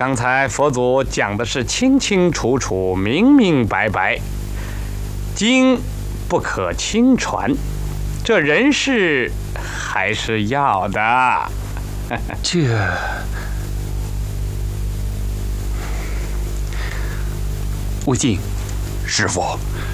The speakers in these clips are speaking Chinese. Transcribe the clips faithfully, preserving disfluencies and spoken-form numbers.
刚才佛祖讲的是清清楚楚、明明白白，经不可轻传，这人事还是要的。 这，悟净， 师傅，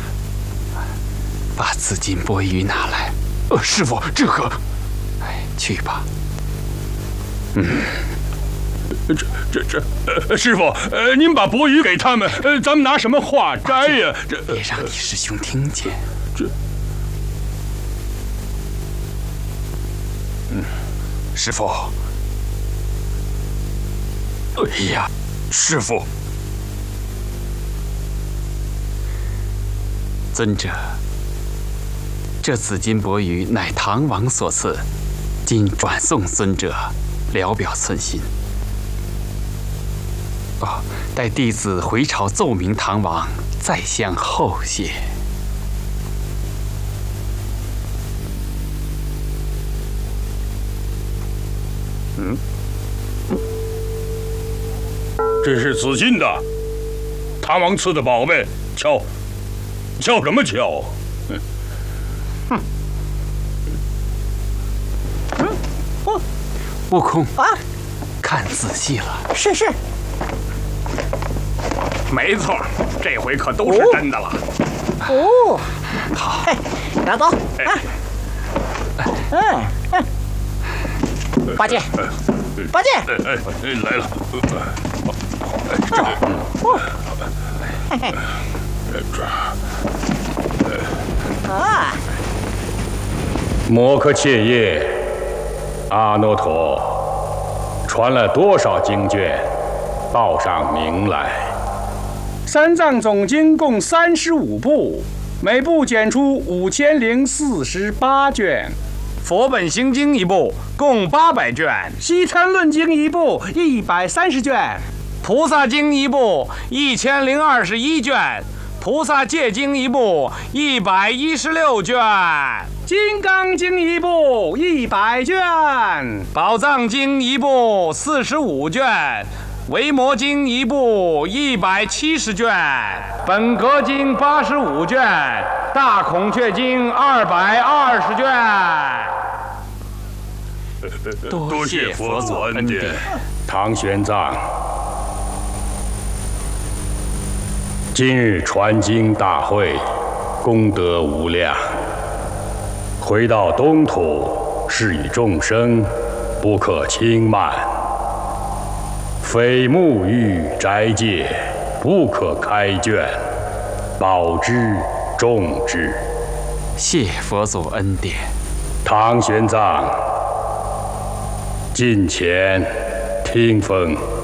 把紫金钵盂拿来。 呃，师傅，这个， 哎，去吧。 嗯。这这这，呃，师傅，呃，您把钵盂给他们，呃，咱们拿什么化斋呀？这别让李师兄听见。 这，嗯，师傅，哎呀，师傅， 尊者，这紫金钵盂乃唐王所赐，今转送尊者，聊表寸心。哦，待弟子回朝奏明唐王，再相后谢。 嗯，这是紫金的，唐王赐的宝贝，敲，敲什么敲？嗯， 哼，嗯，哦，悟空啊，看仔细了。 是是。 没错，这回可都是真的了。 哦， 好， 拿走。啊，嗯嗯，八戒，八戒， 哎哎，来了。 这，哦， 这， 啊， 摩诃切叶，阿耨陀，传了多少经卷，报上名来。 三藏总经共三十五部，每部检出五千零四十八卷； 佛本行经一部共八百卷， 西参论经一部一百三十卷， 菩萨经一部一千零二十一卷，菩萨戒经一部一百一十六卷， 金刚经一部一百卷， 宝藏经一部四十五卷。维摩经一部一百七十卷，本格经八十五卷，大孔雀经二百二十卷。多谢佛祖恩典。唐玄奘，今日传经大会，功德无量。回到东土，是以众生不可轻慢。非沐浴斋戒，不可开卷，保之重之。 谢佛祖恩典。 唐玄奘，近前听风。